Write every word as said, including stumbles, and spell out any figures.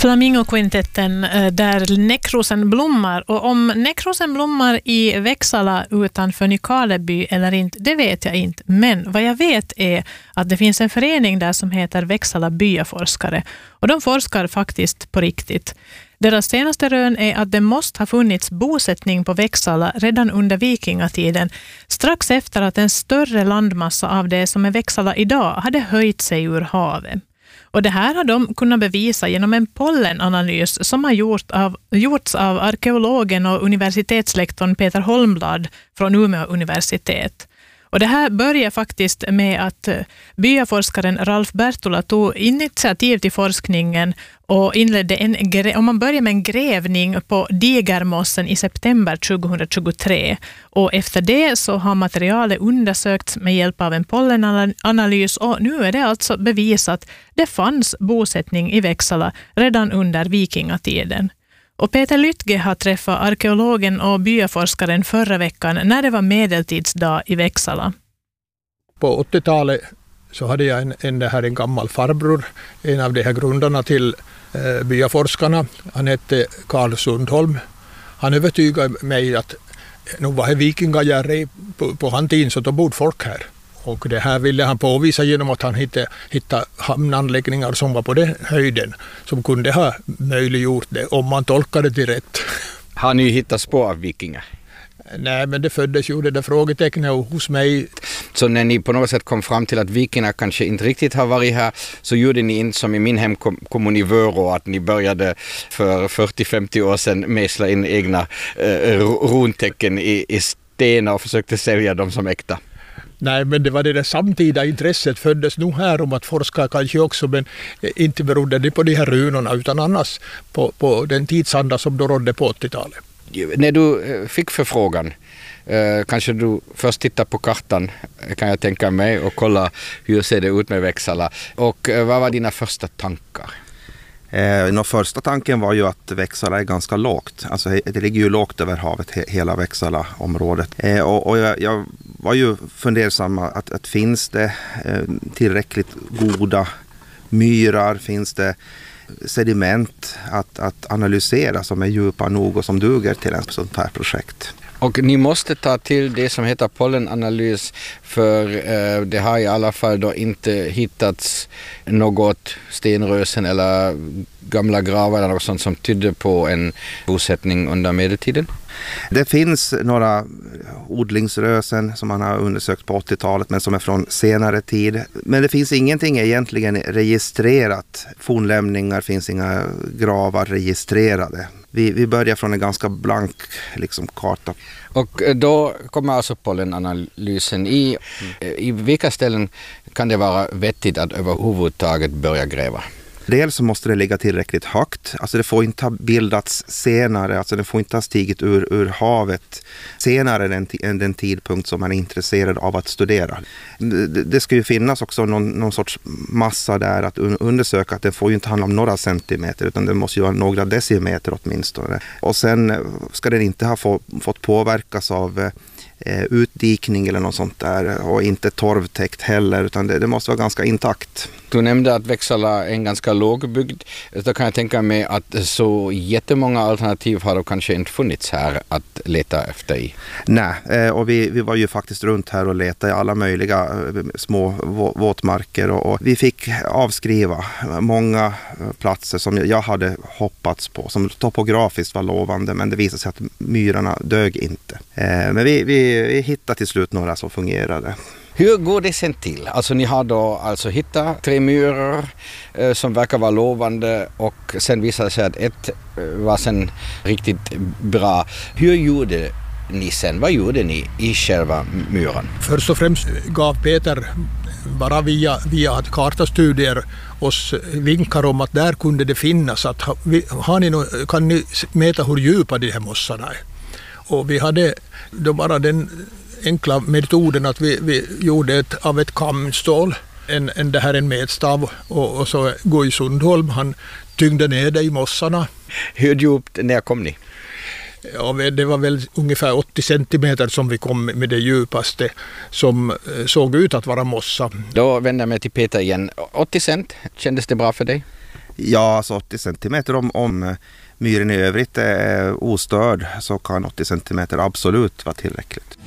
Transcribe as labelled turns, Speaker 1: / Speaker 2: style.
Speaker 1: Flamingokvintetten där näckrosen blommar, och om näckrosen blommar i Växala utanför Nykarleby eller inte, det vet jag inte. Men vad jag vet är att det finns en förening där som heter Växala byaforskare, och de forskar faktiskt på riktigt. Deras senaste rön är att det måste ha funnits bosättning på Växala redan under vikingatiden, strax efter att en större landmassa av det som är Växala idag hade höjt sig ur havet. Och det här har de kunnat bevisa genom en pollenanalys som har gjort av, gjorts av arkeologen och universitetslektorn Peter Holmblad från Umeå universitet. Och det här börjar faktiskt med att byaforskaren Ralf Bertola tog initiativ till forskningen och inledde en, om man börjar med en grävning på Digermossen i september tjugohundratjugotre. Och efter det så har materialet undersökts med hjälp av en pollenanalys, och nu är det alltså bevisat att det fanns bosättning i Växala redan under vikingatiden. Och Peter Lytge har träffat arkeologen och byaforskaren förra veckan när det var medeltidsdag i Växala.
Speaker 2: På åttiotalet så hade jag en, en, det här, en gammal farbror, en av de här grundarna till eh, byaforskarna. Han hette Karl Sundholm. Han övertygade mig att nog var det vikingajärre på, på han tiden, så då bodde folk här. Och det här ville han påvisa genom att han hittade, hittade hamnanläggningar som var på den höjden, som kunde ha möjliggjort det om man tolkade det rätt.
Speaker 3: Har ni hittat spår av vikingar?
Speaker 2: Nej, men det föddes ju det där frågetecknet hos mig.
Speaker 3: Så när ni på något sätt kom fram till att vikingar kanske inte riktigt har varit här, så gjorde ni inte som i min hemkommun i Vörå, att ni började för fyrtio till femtio år sedan mejsla in egna eh, runtecken i, i stenar och försökte sälja dem som äkta?
Speaker 2: Nej, men det var det där samtida intresset föddes nog här om att forska kanske också, men inte berodde det på de här runorna utan annars på, på den tidsanda som då rådde på åttiotalet.
Speaker 3: När du fick förfrågan, eh, kanske du först tittar på kartan, kan jag tänka mig, och kolla hur ser det ut med Växala. Och eh, vad var dina första tankar?
Speaker 4: Eh, den första tanken var ju att Växala är ganska lågt. Alltså det ligger ju lågt över havet, he, hela Växala-området. Eh, och och jag, jag var ju fundersam att, att finns det eh, tillräckligt goda myrar, finns det sediment att, att analysera som är djupa nog och som duger till en sånt här projekt.
Speaker 3: Och ni måste ta till det som heter pollenanalys, för eh, det har i alla fall då inte hittats något stenrösen eller gamla gravar eller något sånt som tydde på en bosättning under medeltiden.
Speaker 4: Det finns några odlingsrösen som man har undersökt på åttiotalet, men som är från senare tid. Men det finns ingenting egentligen registrerat. Fornlämningar, finns inga gravar registrerade. Vi, vi börjar från en ganska blank liksom, karta.
Speaker 3: Och då kommer alltså pollenanalysen i. I vilka ställen kan det vara vettigt att överhuvudtaget börja gräva?
Speaker 4: Dels så måste det ligga tillräckligt högt. Alltså det får inte ha bildats senare. Alltså det får inte ha stigit ur, ur havet senare än, än den tidpunkt som man är intresserad av att studera. Det, det ska ju finnas också någon, någon sorts massa där att undersöka. Att det får ju inte handla om några centimeter, utan det måste ju vara några decimeter åtminstone. Och sen ska den inte ha få, fått påverkas av utdikning eller något sånt där, och inte torvtäckt heller, utan det, det måste vara ganska intakt.
Speaker 3: Du nämnde att Växala är en ganska lågbygd. Då kan jag tänka mig att så jättemånga alternativ har då kanske inte funnits här att leta efter i.
Speaker 4: Nej, och vi, vi var ju faktiskt runt här och letade i alla möjliga små våtmarker, och, och vi fick avskriva många platser som jag hade hoppats på, som topografiskt var lovande, men det visade sig att myrarna dög inte. Men vi, vi, vi hittade till slut några som fungerade.
Speaker 3: Hur går det sen till? Alltså ni har då alltså hittat tre myrar eh, som verkar vara lovande, och sen visade det sig att ett eh, var sen riktigt bra. Hur gjorde ni sen? Vad gjorde ni i själva myran?
Speaker 2: Först och främst gav Peter bara via, via kartastudier oss vinkar om att där kunde det finnas. Att, har ni no, kan ni mäta hur djupa de här mossarna är? Och vi hade då bara den enkla metoden att vi, vi gjorde ett, av ett kamstål, en, en, det här en mätstav, och, och så Guy Sundholm, han tyngde ner det i mossarna.
Speaker 3: Hur djupt när kom ni?
Speaker 2: Ja, det var väl ungefär åttio centimeter som vi kom med det djupaste, som såg ut att vara mossa.
Speaker 3: Då vänder jag mig till Peter igen. åttio cent, kändes det bra för dig?
Speaker 4: Ja, alltså åttio centimeter om, om myren i övrigt är ostörd så kan åttio centimeter absolut vara tillräckligt.